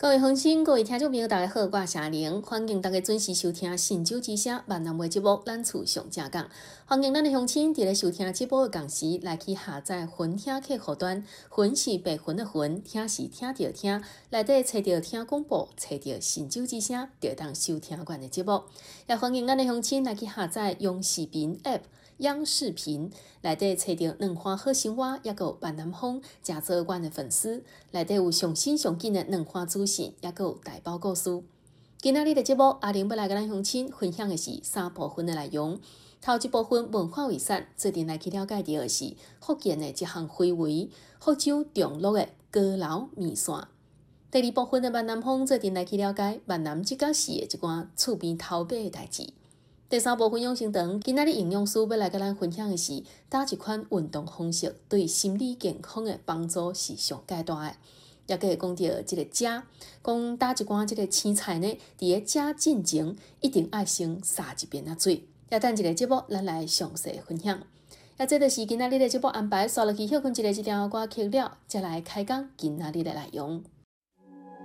各位乡亲、各位听众朋友，大家好，我是夏玲，欢迎大家准时收听《神州之声》闽南话节目《咱厝上正讲》。欢迎咱的乡亲伫咧收听节目的同时，来去下载分听客户端，分是白分的分，听是听着听，内底找着听广播，找着神州之声，就当收听阮的节目。也欢迎咱的乡亲来去下载用视频 App。央视频内底找到两花好生活，也有万南风，加做阮的粉丝。内底有上新上紧的两花资讯，也有大包故事。今仔日的节目，阿玲要来跟咱乡亲分享的是3部分的内容。头一部分文化遗产，最近来去了解到的是福建的一项非遗——福州中路的高楼面线。第二部分的万南风，最近来去了解万南这个市的一寡厝边头尾的代志。第三部分养生堂，今仔日营养师要来跟咱分享的是，哪一款运动方式对心理健康的帮助是上界大的。也可会讲到这个食，讲哪一款这个青菜呢？伫咧食进前，一定爱先洒一遍水。也等一个节目，咱来详细分享。也这就是今仔日的节目安排，刷落去休困一个一条歌曲了，再来开讲今仔日的内容。